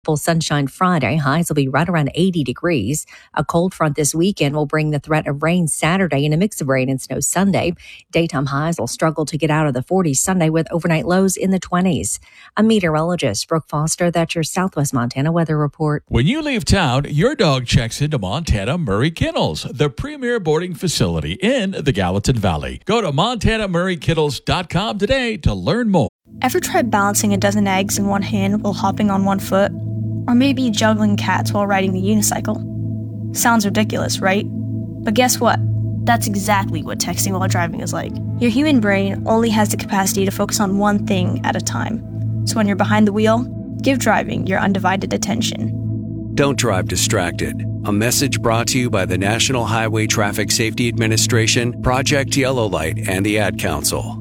Full sunshine Friday. Highs will be right around 80 degrees. A cold front this weekend will bring the threat of rain Saturday and a mix of rain and snow Sunday. Daytime highs will struggle to get out of the 40s Sunday with overnight lows in the 20s. I'm meteorologist Brooke Foster. That's your Southwest Montana weather report. When you leave town, your dog checks into Montana Murray Kennels, the premier boarding facility in the Gallatin Valley. Go to MontanaMurrayKittles.com today to learn more. Ever tried balancing a dozen eggs in one hand while hopping on one foot? Or maybe juggling cats while riding the unicycle? Sounds ridiculous, right? But guess what? That's exactly what texting while driving is like. Your human brain only has the capacity to focus on one thing at a time. So when you're behind the wheel, give driving your undivided attention. Don't drive distracted. A message brought to you by the National Highway Traffic Safety Administration, Project Yellow Light, and the Ad Council.